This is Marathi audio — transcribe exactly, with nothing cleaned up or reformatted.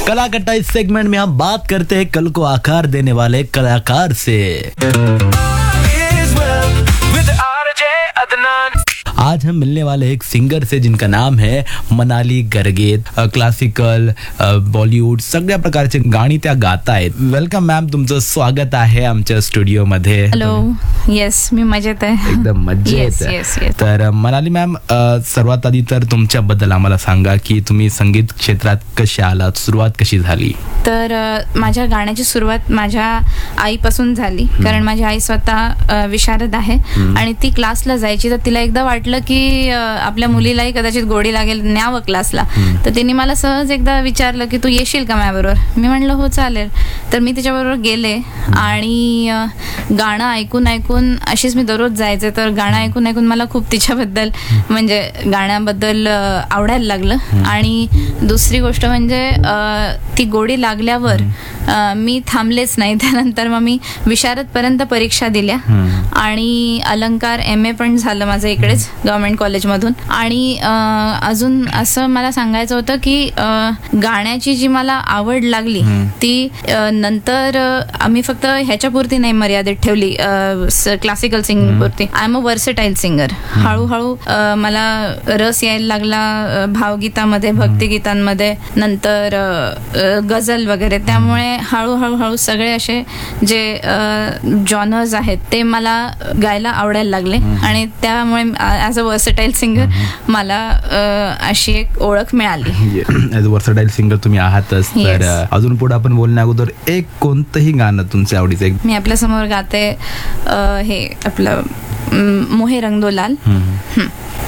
कला कट्टा इस सेगमेंट में हम बात करते हैं कल को आकार देने वाले कलाकार से। आज हम मिलने वाले एक सिंगर से जिनका नाम है मनाली गर्गे। क्लासिकल, बॉलिवूड सगळ्या प्रकारचे गाणी त्या गात आहेत. वेलकम मॅम, तुमचं स्वागत आहे आमच्या स्टुडिओ मध्ये. हॅलो. येस, मी मजेत आहे. एकदम मजेत. yes, yes. तर मनाली मॅम, सर्वात आधी तर तुमच्याबद्दल आम्हाला सांगा की तुम्ही संगीत क्षेत्रात कशी आलात, सुरुवात कशी झाली? तर माझ्या गाण्याची सुरुवात माझ्या आईपासून झाली, कारण माझी आई स्वतः विशारद आहे आणि ती क्लासला जायची. तर तिला एकदा वाटलं की आपल्या मुलीलाही कदाचित गोडी लागेल, न्यावं क्लासला. तर तिने मला सहज एकदा विचारलं की तू येशील का माझ्याबरोबर? मी म्हणलं हो चालेल. तर मी तिच्याबरोबर गेले आणि गाणं ऐकून ऐकून अशीच मी दररोज जायचे. तर गाणं ऐकून ऐकून मला खूप तिच्याबद्दल म्हणजे गाण्याबद्दल आवडायला लागलं. आणि दुसरी गोष्ट म्हणजे ती गोडी लागल्यावर मी थांबलेच नाही. त्यानंतर मग मी विशारदपर्यंत परीक्षा दिल्या आणि अलंकार एम ए पण झालं माझं इकडेच गव्हर्नमेंट कॉलेजमधून. आणि अजून असं मला सांगायचं होतं की गाण्याची जी मला आवड लागली ती नंतर आम्ही फक्त ह्याच्यापुरती नाही मर्यादित ठेवली, क्लासिकल सिंगिंग पुरती. I am a versatile singer. हळूहळू मला रस यायला लागला भावगीतामध्ये, भक्तिगीतांमध्ये, नंतर गझल वगैरे. त्यामुळे हळूहळू हळू सगळे असे जे जॉनर्स आहेत ते मला गायला आवडायला लागले आणि त्यामुळे ॲज अ वर्सेटाईल सिंगर मला अशी एक ओळख मिळाली. ॲज अ वर्सेटाईल सिंगर तुम्ही आहातच. तर अजून पुढे आपण बोलण्या अगोदर एक कोणतंही गाणं तुमच्या आवडीचं मी आपल्या समोर गाते, हे आपलं मोहे रंग दो लाल.